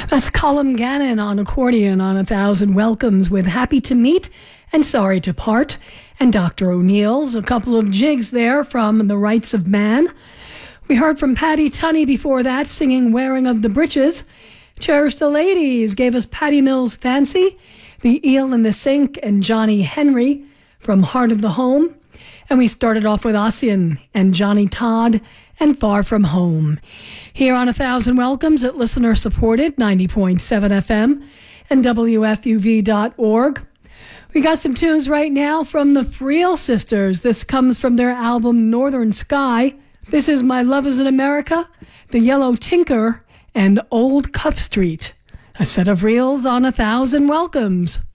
That's Colum Gannon on accordion on 1,000 Welcomes with Happy to Meet and Sorry to Part. And Dr. O'Neill's, a couple of jigs there from The Rights of Man. We heard from Paddy Tunney before that, singing Wearing of the Breeches. Cherish the Ladies gave us Patty Mills' Fancy, The Eel in the Sink, and Johnny Henry from Heart of the Home. And we started off with Ossian and Johnny Todd and Far From Home. Here on 1,000 Welcomes at listener-supported 90.7 FM and WFUV.org. We got some tunes right now from the Friel Sisters. This comes from their album Northern Sky. This is My Love is in America, The Yellow Tinker, and Old Cuff Street. A set of reels on 1,000 Welcomes.